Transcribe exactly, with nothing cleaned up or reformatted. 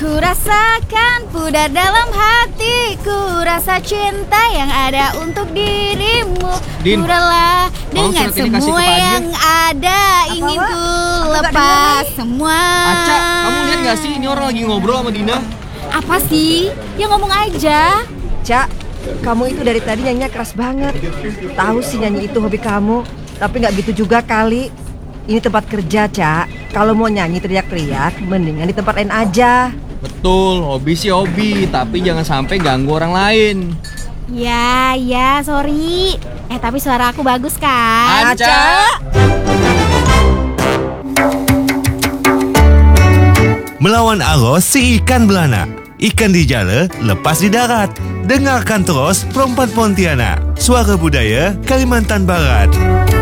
Ku rasakan pudar dalam hatiku, rasa cinta yang ada untuk dirimu. Din, Ku rela mau dengan surat ini kasih semua ke Pak yang ada. Ingin Wak? ku Aku nggak lepas dengar, semua. Aca, kamu lihat gak sih ini orang lagi ngobrol sama Dina? Apa sih? Ya ngomong aja. Cak, kamu itu dari tadi nyanyinya keras banget. Tahu sih nyanyi itu hobi kamu, tapi nggak gitu juga kali. Ini tempat kerja, Cak. Kalau mau nyanyi teriak-teriak, mendingan di tempat lain aja. Betul, hobi sih hobi, tapi jangan sampai ganggu orang lain. Ya, ya, sorry. Eh, tapi suara aku bagus kan? Aca! Melawan arus si ikan belana. Ikan di jala, lepas di darat. Dengarkan terus Perempat Pontianak. Suara budaya Kalimantan Barat.